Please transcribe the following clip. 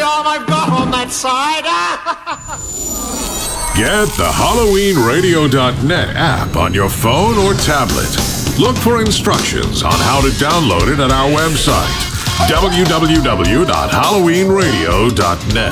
arm I've got on that side. Get the HalloweenRadio.net app on your phone or tablet. Look for instructions on how to download it at our website, www.halloweenradio.net.